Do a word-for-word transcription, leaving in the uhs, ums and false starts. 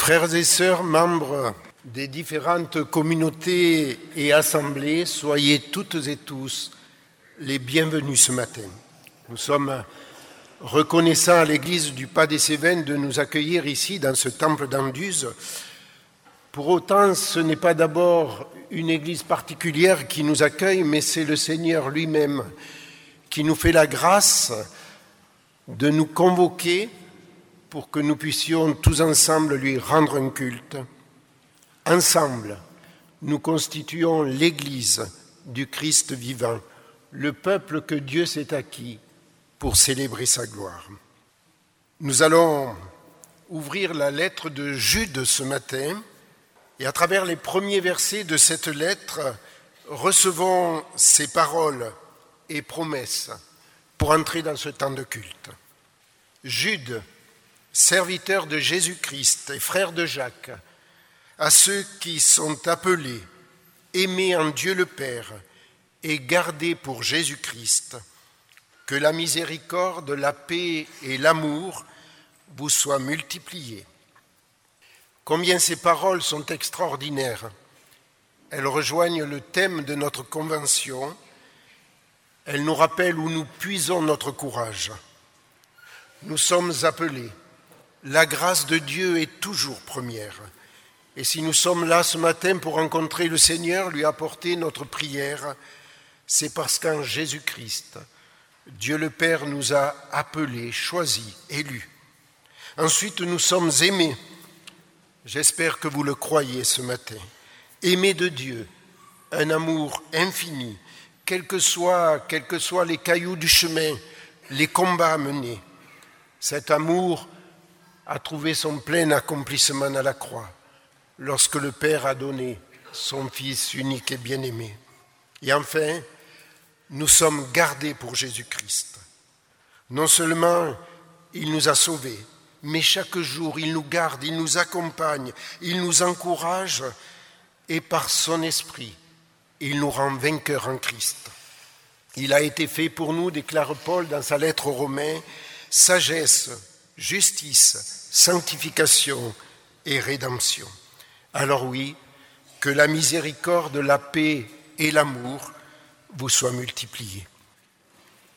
Frères et sœurs, membres des différentes communautés et assemblées, soyez toutes et tous les bienvenus ce matin. Nous sommes reconnaissants à l'Église du Pas des Cévennes de nous accueillir ici dans ce temple d'Anduze. Pour autant, ce n'est pas d'abord une Église particulière qui nous accueille, mais c'est le Seigneur lui-même qui nous fait la grâce de nous convoquer pour que nous puissions tous ensemble lui rendre un culte. Ensemble, nous constituons l'Église du Christ vivant, le peuple que Dieu s'est acquis pour célébrer sa gloire. Nous allons ouvrir la lettre de Jude ce matin et à travers les premiers versets de cette lettre, recevons ces paroles et promesses pour entrer dans ce temps de culte. Jude, serviteur de Jésus-Christ et frère de Jacques, à ceux qui sont appelés, aimés en Dieu le Père et gardés pour Jésus-Christ, que la miséricorde, la paix et l'amour vous soient multipliés. Combien ces paroles sont extraordinaires. Elles rejoignent le thème de notre convention. Elles nous rappellent où nous puisons notre courage. Nous sommes appelés. La grâce de Dieu est toujours première. Et si nous sommes là ce matin pour rencontrer le Seigneur, lui apporter notre prière, c'est parce qu'en Jésus-Christ, Dieu le Père nous a appelés, choisis, élus. Ensuite, nous sommes aimés. J'espère que vous le croyez ce matin. Aimés de Dieu, un amour infini, quels que soient, quels que soient les cailloux du chemin, les combats à mener. Cet amour a trouvé son plein accomplissement à la croix, lorsque le Père a donné son Fils unique et bien-aimé. Et enfin, nous sommes gardés pour Jésus-Christ. Non seulement il nous a sauvés, mais chaque jour il nous garde, il nous accompagne, il nous encourage et par son esprit, il nous rend vainqueurs en Christ. Il a été fait pour nous, déclare Paul dans sa lettre aux Romains, sagesse, justice, sanctification et rédemption. Alors oui, que la miséricorde, la paix et l'amour vous soient multipliés.